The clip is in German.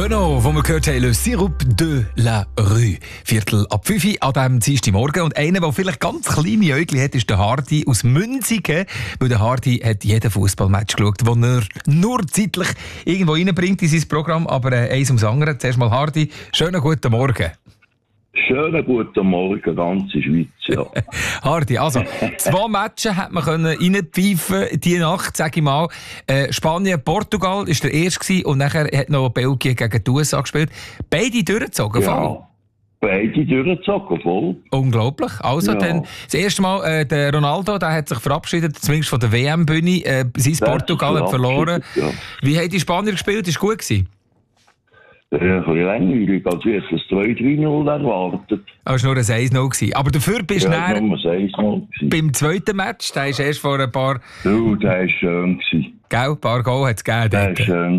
Renaud, wo wir gehört haben, Le Sirup de la Rue. Viertel ab 5 Uhr an diesem Dienstagmorgen. Und einer, der vielleicht ganz kleine Äugel hat, ist der Hardy aus Münzigen. Weil der Hardy hat jeden Fußballmatch geschaut, den er nur zeitlich irgendwo reinbringt in sein Programm. Aber eins ums andere. Zuerst mal Hardy, schönen guten Morgen. Schönen guten Morgen, ganze Schweiz, ja. Hardy, also 2 Matches hat man reinpfeifen diese Nacht, sage ich mal. Spanien, Portugal war der erste und nachher hat noch Belgien gegen die USA gespielt. Beide durchgezogen, Ja, voll. beide durchgezogen, voll. Unglaublich. Also, Ja. dann das erste Mal, der Ronaldo, der hat sich verabschiedet, zumindest von der WM-Bühne. Sein Portugal hat verloren. Ja. Wie haben die Spanier gespielt? Ist gut gewesen? Ein bisschen langweilig, als wir das 2-3-0 erwartet. Das war nur ein 1-0 gewesen. Aber dafür bist du Ja, näher Nummer 1 mal gewesen. beim zweiten Match. Der ist erst vor ein paar, Du, der war schön gewesen. ein paar Goal hat es gegeben. Der dort. war schön